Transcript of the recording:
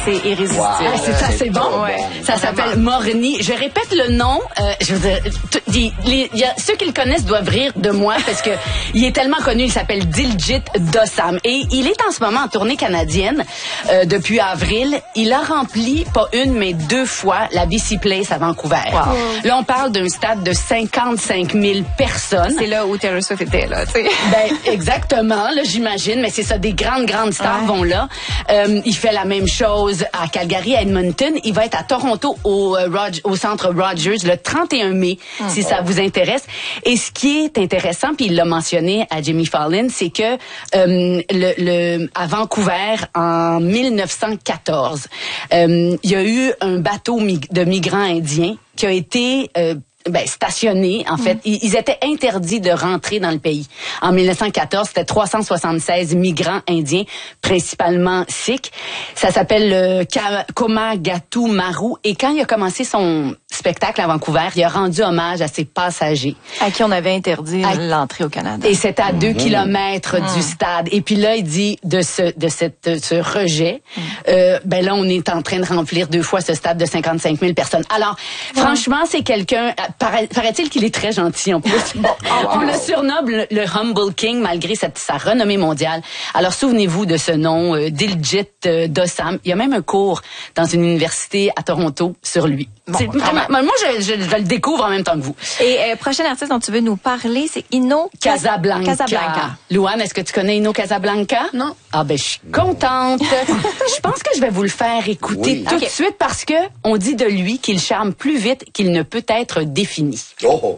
c'est irrésistible. Wow. C'est ça, c'est bon. Ouais. Ça s'appelle Morni. Je répète le nom. Je veux dire, il y a, ceux qui le connaissent doivent rire de moi parce que il est tellement connu. Il s'appelle Diljit Dosanjh et il est en ce moment en tournée canadienne depuis avril. Il a rempli pas une mais 2 fois la BC Place à Vancouver. Wow. Là, on parle d'un stade de 55 000 personnes. C'est là où Taylor Swift était, là, tu sais. Ben, exactement, là, j'imagine, mais c'est ça, des grandes stars vont là. Il fait la même chose à Calgary, à Edmonton. Il va être à Toronto au centre Rogers le 31 mai, si ça vous intéresse. Et ce qui est intéressant, puis il l'a mentionné à Jimmy Fallon, c'est que à Vancouver, en 1914, il y a eu un bateau de migrants indiens qui a été stationnés, en fait. Ils étaient interdits de rentrer dans le pays. En 1914, c'était 376 migrants indiens, principalement sikhs. Ça s'appelle le Komagatu Maru. Et quand il a commencé son spectacle à Vancouver, il a rendu hommage à ses passagers. À qui on avait interdit l'entrée au Canada. Et c'était à 2 kilomètres du stade. Et puis là, il dit de ce rejet, là, on est en train de remplir 2 fois ce stade de 55 000 personnes. Alors, franchement, c'est quelqu'un... Paraît-il qu'il est très gentil en plus. On le surnomme le Humble King malgré sa renommée mondiale. Alors souvenez-vous de ce nom, Diljit Dosanjh. Il y a même un cours dans une université à Toronto sur lui. Vraiment, moi, je le découvre en même temps que vous. Et prochain artiste dont tu veux nous parler, c'est Ino Casablanca. Casablanca. Louane, est-ce que tu connais Ino Casablanca? Non. Ah ben, je suis contente. Je pense que je vais vous le faire écouter tout de suite parce que on dit de lui qu'il charme plus vite qu'il ne peut être défini. Oh.